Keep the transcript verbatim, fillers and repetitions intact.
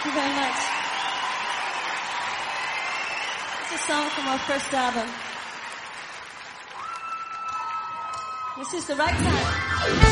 Thank you very much. It's a song from our first album. This is the right time.